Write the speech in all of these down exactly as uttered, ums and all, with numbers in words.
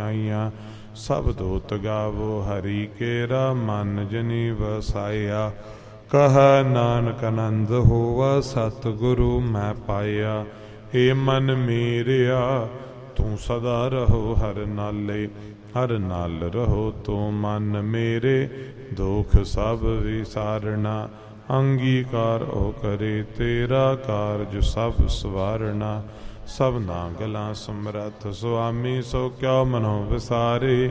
ਆਈਆਂ। ਸਭ ਦੂਤ ਗਾਵੋ ਹਰੀ ਕੇਰਾ, ਮਨ ਜਨੀ ਵਸਾਇਆ। ਕਹੈ ਨਾਨਕ ਆਨੰਦ ਹੋਵਾ, ਸਤਿਗੁਰੂ ਮੈਂ ਪਾਇਆ। ਏ ਮਨ ਮੇਰਿਆ ਤੂੰ ਸਦਾ ਰਹੋ ਹਰ ਨਾਲੇ, ਹਰ ਨਾਲ ਰਹੋ ਤੂੰ ਮਨ ਮੇਰੇ, ਦੁਖ ਸਭ ਵਿਸਾਰਨਾ। ਅੰਗੀਕਾਰ ਉਹ ਕਰੇ ਤੇਰਾ, ਕਾਰਜ ਸਭ ਸਵਾਰਨਾ। ਸਭਨਾ ਗਲਾਂ ਸਮਰੱਥ ਸੁਆਮੀ, ਸੋ ਕਿਉ ਮਨੋ ਵਿਸਾਰੇ।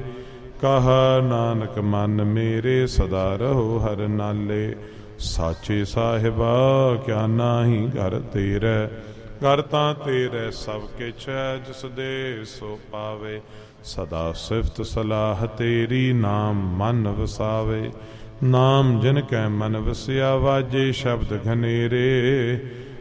ਕਹਾ ਨਾਨਕ ਮਨ ਮੇਰੇ, ਸਦਾ ਰਹੋ ਹਰ ਨਾਲੇ। ਸਾਚੇ ਸਾਹਿਬਾ ਕਿਆ ਨਾਹੀ ਘਰ ਤੇਰੇ, ਘਰ ਤਾਂ ਤੇਰੇ ਸਭ ਕਿਛ ਹੈ, ਜਿਸ ਦੇ ਸੋ ਪਾਵੇ। ਸਦਾ ਸਿਫਤ ਸਲਾਹ ਤੇਰੀ, ਨਾਮ ਮਨ ਵਸਾਵੇ। ਨਾਮ ਜਿਨ ਕੈ ਮਨ ਵਸਿਆ, ਵਾਜੇ ਸ਼ਬਦ ਘਨੇਰੇ।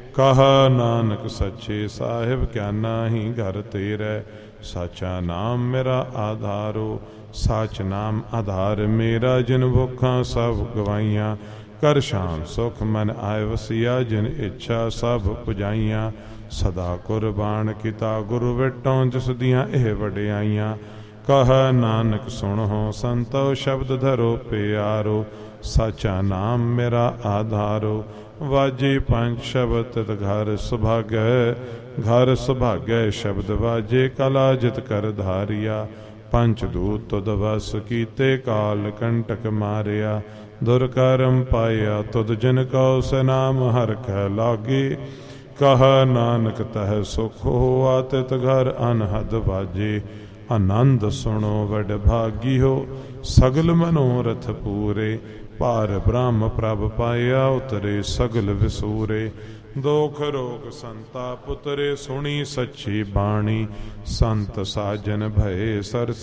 ਕਹਾ ਨਾਨਕ ਸੱਚੇ ਸਾਹਿਬ ਕਿਆ ਨਾਹੀ ਘਰ ਤੇਰੇ। ਸਾਚਾ ਨਾਮ ਮੇਰਾ ਆਧਾਰੋ, ਸਾਚ ਨਾਮ ਆਧਾਰ ਮੇਰਾ। ਜਿਨ ਭੁੱਖਾਂ ਸਭ ਗਵਾਈਆਂ, ਕਰ ਸ਼ਾਮ ਸੁਖ ਮਨ ਆਏ ਵਸਿਆ। ਜਿਨ ਇੱਛਾ ਸਭ ਪੁਜਾਈਆਂ, ਸਦਾ ਕੁਰਬਾਨ ਕੀਤਾ ਗੁਰੂ ਵਿਟੋਂ। ਜਿਸ ਦੀਆਂ ਇਹ ਵਡਿਆਈਆਂ, ਕਹ ਨਾਨਕ ਸੁਣੋ ਸੰਤੋ। ਸ਼ਬਦ ਧਰੋ ਪਿਆਰੋ, ਸਾਚਾ ਨਾਮ ਮੇਰਾ ਆਧਾਰੋ। ਵਾਜੇ ਪੰਜ ਸ਼ਬਦ ਤਿਤ ਘਰ ਸੁਭਾਗੈ, ਘਰ ਸੁਭਾਗੈ ਸ਼ਬਦ ਵਾਜੇ। ਕਲਾ ਜਿਤ ਕਰ ਧਾਰਿਆ, ਪੰਚ ਦੂਤ ਤੁਧ ਵਸ ਕੀਤੇ। ਕਾਲ ਕੰਟਕ ਮਾਰਿਆ, ਦੁਰਕਰਮ ਪਾਇਆ ਤੁਧ। ਜਿਨ ਕਉ ਸਨਾਮ ਹਰਿ ਕੈ ਲਾਗੇ, ਕਹ ਨਾਨਕ ਤਹ ਸੁਖ ਹੋਆ। ਤਿਤ ਘਰ ਅਨਹਦ ਵਾਜੇ, ਆਨੰਦ ਸੁਣੋ ਵਡ ਭਾਗੀਓ। ਸਗਲ ਮਨੋਰਥ ਪੂਰੇ, ਭਾਰ ਬ੍ਰਹਮ ਪ੍ਰਭ ਪਾਇਆ। ਉਤਰੇ ਸਗਲ ਵਿਸੂਰੇ, ਦੁਖ ਰੋਗ ਸੰਤਾਪ ਉਤਰੇ। ਸੁਣੀ ਸੱਚੀ ਬਾਣੀ, ਸੰਤ ਸਾਜਨ ਭਏ ਸਰ